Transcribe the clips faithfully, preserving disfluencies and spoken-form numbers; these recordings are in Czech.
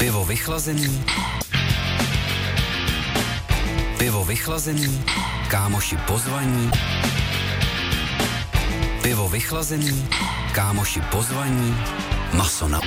Pivo vychlazený. Pivo vychlazený. Kámoši pozvaní. Pivo vychlazený. Kámoši pozvaní. Maso na...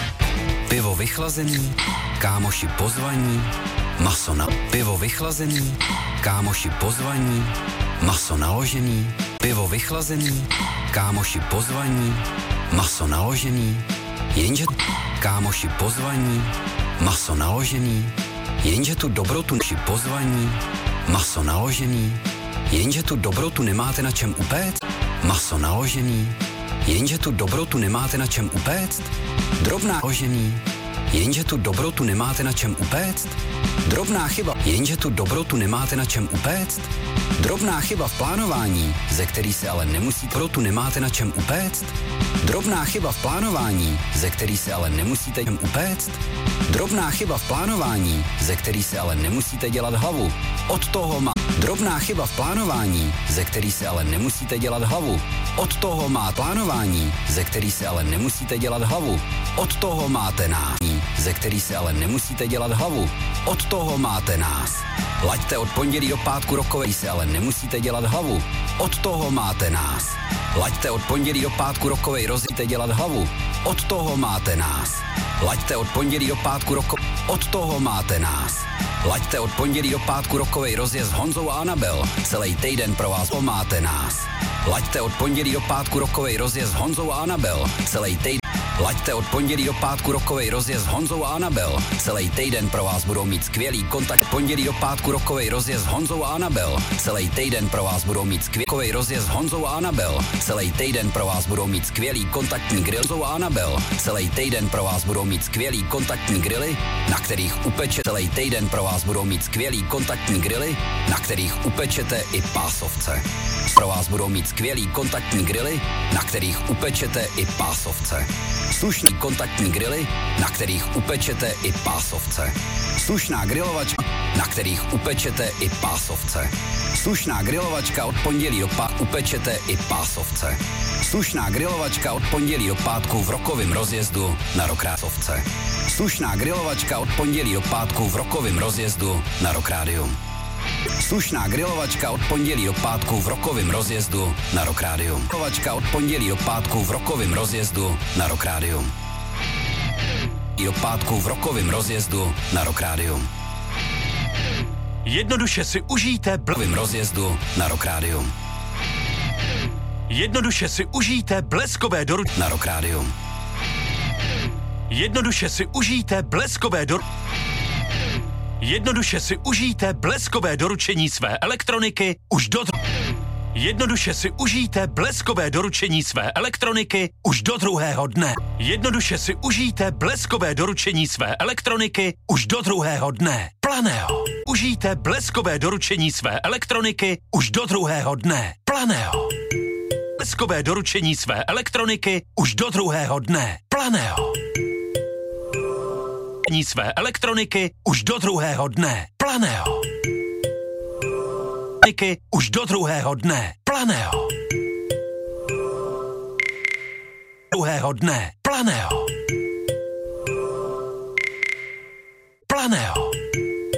Pivo vychlazený. Kámoši pozvaní. Maso na... Pivo vychlazený. Kámoši pozvaní. Maso naložený. Pivo vychlazený. Kámoši pozvaní. Maso naložený. Jenže kámoši pozvaní. Maso naložený. Jenže tu dobrotu či pozvaní. Maso naložený. Jenže tu dobrotu nemáte na čem upéct. Maso naložený. Jenže tu dobrotu nemáte na čem upéct. Drobná naložený. Jenže tu dobrotu nemáte na čem upéct. Drobná chyba. Jenže tu dobrotu nemáte na čem upéct. Drobná chyba v plánování, ze který se ale nemusí dobrotu nemáte na čem upéct. Drobná chyba v plánování, ze který se ale nemusíte čem upéct. Drobná chyba v plánování, ze který se ale nemusíte dělat hlavu. Od toho má drobná chyba v plánování, ze který se ale nemusíte dělat hlavu. Od toho má plánování, ze který se ale nemusíte dělat hlavu. Od toho máte nás, ze který se ale nemusíte dělat hlavu. Od toho máte nás. Laďte od pondělí do pátku rokovej se ale nemusíte dělat hlavu. Od toho máte nás. Laďte od pondělí do pátku rokovej rozjíte dělat hlavu. Od toho máte nás. Laďte od pondělí do pátku rokovej. Od toho máte nás. Laďte od pondělí do pátku rokovej rozjezd s Honzou a Anabel. Celý týden pro vás máte nás. Laďte od pondělí do pátku rokovej rozjezd s Honzou a Anabel. Celý týden. Laďte od pondělí do pátku rokovej rozjezd s Honzou a Anabel. Celý týden pro vás budou mít skvělý kontakt. Pondělí do pátku rokovej rozjezd s Honzou a Anabel. Celý týden pro vás budou mít skvělý rozjezd s Honzou a Anabel. Celý týden pro vás budou mít skvělý kontaktní grill s Honzou a Anabel. Celý týden pro vás budou mít skvělý kontaktní grily, na kterých upeče. Celý týden pro vás budou mít skvělý kontaktní grily, na kterých upečete i pásovce. Pro vás budou mít skvělý kontaktní grily, na kterých upečete i pásovce. Slušný kontaktní grily, na kterých upečete i pásovce. Slušná grilovačka, na kterých upečete i pásovce. Slušná grilovačka od pondělí do pátku upečete i pásovce. Slušná grilovačka od pondělí do pátku v rokovém rozjezdu na Rokrásovce. Slušná grilovačka od pondělí do pátku v rokovém rozjezdu na Rokrádium. Slušná grilovačka od pondělí do pátku v rokovém rozjezdu na Rokrádium. Grilovačka od pondělí do pátku v rokovém rozjezdu na Rokrádium. Do pátku v rokovém rozjezdu na Rokrádium. Jednoduše si užijte blovým rozjezdu na Rokrádium. Jednoduše si užijte bleskové doručení na Rokrádium. Jednoduše si užijte bleskové doručení Jednoduše si užijte bleskové doručení své elektroniky už do dru... Jednoduše si užijte bleskové doručení své elektroniky už do druhého dne. Jednoduše si užijte bleskové doručení své elektroniky už do druhého dne. Planeo. Užijte bleskové doručení své elektroniky už do druhého dne. Planeo. Bleskové doručení své elektroniky už do druhého dne. Planeo. Své elektroniky už do druhého dne. Planeo. Už do druhého dne. Planeo. Druhého dne. Planeo. Planeo.